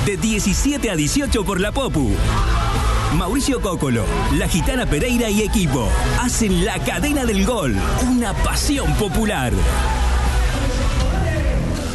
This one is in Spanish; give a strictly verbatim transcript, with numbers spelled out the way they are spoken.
de diecisiete a dieciocho por la Popu. Mauricio Cócolo, La Gitana Pereira y equipo hacen la cadena del gol, una pasión popular.